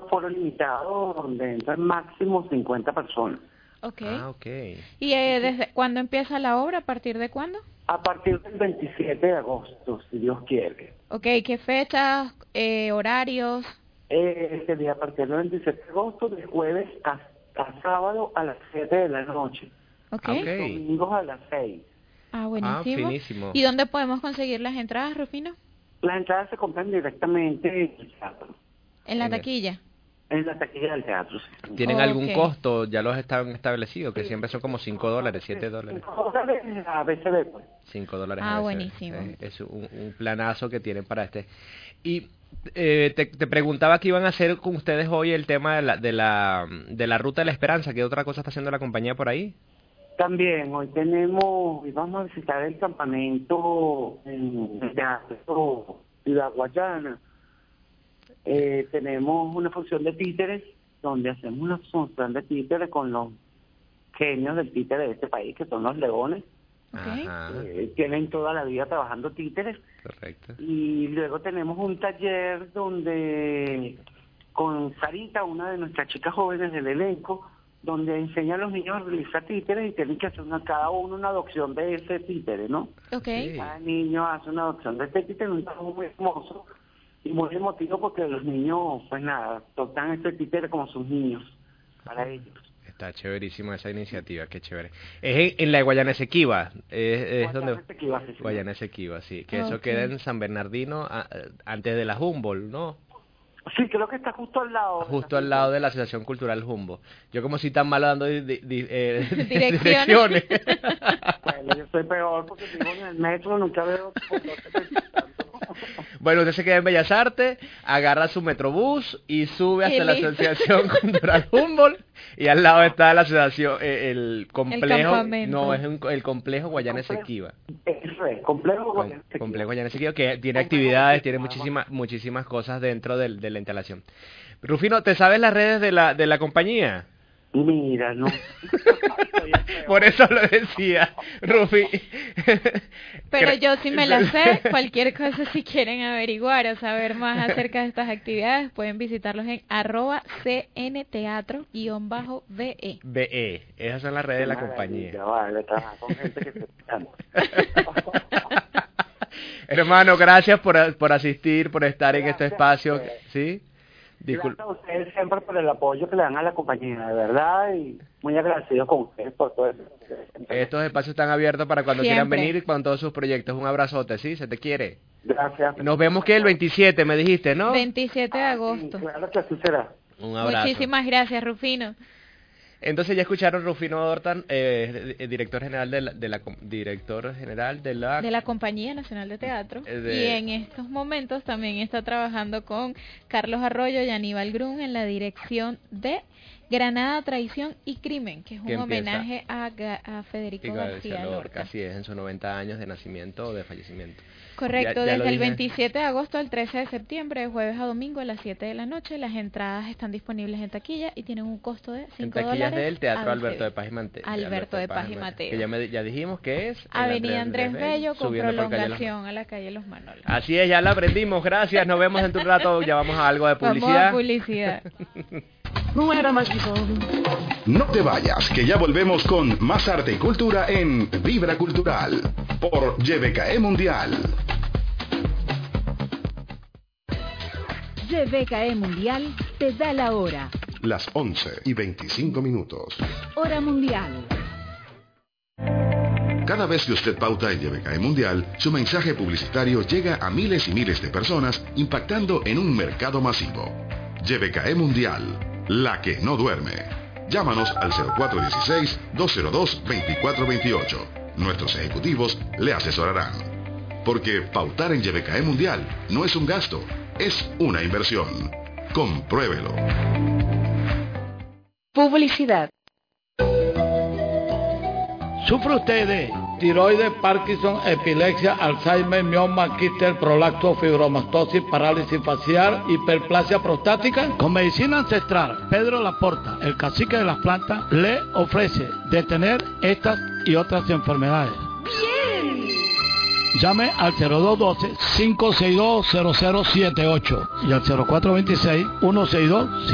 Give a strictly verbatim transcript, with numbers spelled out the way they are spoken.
aforo limitado donde entran máximo cincuenta personas. Ok. Ah, ok. ¿Y eh, desde cuándo empieza la obra? ¿A partir de cuándo? A partir del veintisiete de agosto, si Dios quiere. Ok, ¿qué fechas, eh, horarios? Eh, sería a partir del veintisiete de agosto, de jueves hasta sábado a las siete de la noche. Ok. Ah, ok. Domingos a las seis. Ah, Ah, buenísimo. finísimo. ¿Y dónde podemos conseguir las entradas, Rufino? Las entradas se compran directamente en el teatro, En la En el- taquilla. en la taquilla del teatro. Sí. ¿Tienen algún Ok. costo? Ya los están establecidos, que siempre son como cinco dólares, siete dólares. Cinco dólares a B C B, pues. cinco dólares. Ah, a veces. buenísimo. Eh, Es un, un planazo que tienen para este. Y eh, te, te preguntaba qué iban a hacer con ustedes hoy el tema de la, de la, de la Ruta de la Esperanza. ¿Qué otra cosa está haciendo la compañía por ahí? También hoy tenemos, hoy vamos a visitar el campamento en el Teatro Ciudad Guayana. Eh, tenemos una función de títeres, donde hacemos una función de títeres con los genios del títere de este país, que son los leones. Ok. Ajá, Eh, tienen toda la vida trabajando títeres. correcto. Y luego tenemos un taller donde, con Sarita, una de nuestras chicas jóvenes del elenco, donde enseña a los niños a realizar títeres y tienen que hacer una, cada uno una adopción de ese títere, ¿no? Ok. Sí. Cada niño hace una adopción de este títere, un trabajo muy hermoso y muy emotivo porque los niños, pues nada, adoptan este títere como sus niños, para ellos. Está chéverísima esa iniciativa, qué chévere. Es en, en la de Guayana Esequiba, es, es donde... Guayana Esequiba, sí, señor. Guayana Esequiba, sí, que eso Ok. queda en San Bernardino, a- antes de la Humboldt, ¿no? Sí, creo que está justo al lado. Justo al lado de la Asociación Cultural Humboldt. Yo como si tan malo dando di- di- di- eh, Direcciones. Bueno, yo soy peor porque vivo en el metro, nunca veo... Bueno, usted se queda en Bellas Artes, agarra su metrobús y sube hasta Y la listo. Asociación Cultural Humboldt y al lado está la asociación, eh, el complejo, campamento. no, es un- el complejo Guayana Esequiba. Eso es, complejo Com- Guayana Esequiba. complejo Guayana Esequiba, que tiene Complejo actividades, tiene Guayana Esequiba. muchísimas muchísimas cosas dentro del- de la instalación. Rufino, ¿te sabes las redes de la de la compañía? Mira, no. Por eso lo decía, Rufi. Pero Cre- yo sí me la sé, cualquier cosa si quieren averiguar o saber más acerca de estas actividades, pueden visitarlos en arroba cnteatro-be. B E, esas son las redes de la Maravilla, compañía. Vale, trabajar con gente que se escuchando. Hermano, gracias por, por asistir, por estar en este Gracias, espacio, pues. ¿sí? Discul- Gracias a ustedes siempre por el apoyo que le dan a la compañía, de verdad, y muy agradecido con ustedes por todo eso. Estos espacios están abiertos para cuando quieran Siempre. venir con todos sus proyectos. Un abrazote, ¿sí? Se te quiere. Gracias. Nos vemos que el veintisiete, me dijiste, ¿no? veintisiete de Ah, sí, agosto. claro que así será. Un abrazo. Muchísimas gracias, Rufino. Entonces ya escucharon Rufino Hortan, eh, eh, director general de la, de la com- director general de la, De la Compañía Nacional de Teatro. Eh, de- Y en estos momentos también está trabajando con Carlos Arroyo y Aníbal Grun en la dirección de Granada, Traición y Crimen, que es un Que empieza- homenaje a, Ga- a Federico Digo, García García Lorca. Lorca, así es, en sus noventa años de nacimiento o de fallecimiento. Correcto, Ya- ya lo desde el dije. veintisiete de agosto al trece de septiembre, de jueves a domingo a las siete de la noche. Las entradas están disponibles en taquilla y tienen un costo de En cinco taquillas dólares. del Teatro a Alberto de veces. Paz y Mateo. Alberto de Paz y Mateo. Que ya, me- ya dijimos que es... en Avenida Andrés Bello con subiendo por calle Los prolongación a la calle Los Manolos. Así es, ya la aprendimos, gracias, nos vemos en un rato, ya vamos a algo de Vamos publicidad. a publicidad. No era mágico. No te vayas, que ya volvemos con más arte y cultura en Vibra Cultural por Y B K E Mundial. Y B K E Mundial te da la hora. Las once y veinticinco minutos. Hora mundial. Cada vez que usted pauta en Y B K E Mundial, su mensaje publicitario llega a miles y miles de personas, impactando en un mercado masivo. Y B K E Mundial, la que no duerme. Llámanos al cero cuatro uno seis, dos cero dos, dos cuatro dos ocho. Nuestros ejecutivos le asesorarán. Porque pautar en Y B K E Mundial no es un gasto, es una inversión. Compruébelo. Publicidad. ¿Sufre usted de tiroides, Parkinson, epilepsia, Alzheimer, mioma, quistes, prolapso, fibromastosis, parálisis facial, hiperplasia prostática? Con medicina ancestral, Pedro Laporta, el cacique de las plantas, le ofrece detener estas y otras enfermedades. ¡Bien! Llame al cero dos uno dos, cinco seis dos, cero cero siete ocho y al cero cuatro dos seis, uno seis dos,